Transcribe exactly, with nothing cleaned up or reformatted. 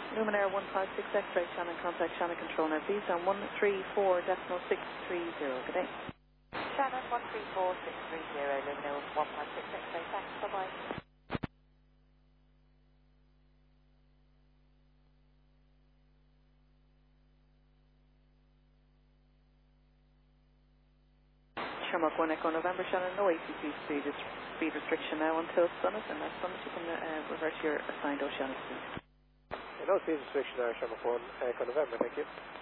Luminaire one five six X-ray, Shannon, contact Shannon Control now, please, on one three four decimal six three zero. Good day. Shannon one three four six three zero, Luminaire one five six X-ray, thanks, bye-bye. Shamrock one Echo November, Shannon, no A C C speed, speed restriction now until Summit, and that's Summit you can uh, revert to your assigned Oceanic speed. No speed restriction there, Shamrock one Echo November, thank you.